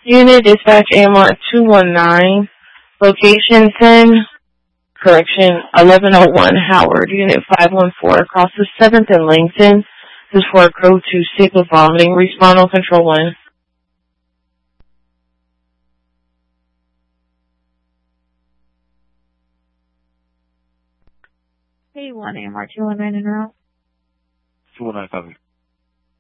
Unit Dispatch AMR 219, location 1101 Howard, Unit 514, across the 7th and Langton. This is for a code 2 sick with vomiting. Respond on Control 1. Hey, 1 AMR 219 en route. 219 copy.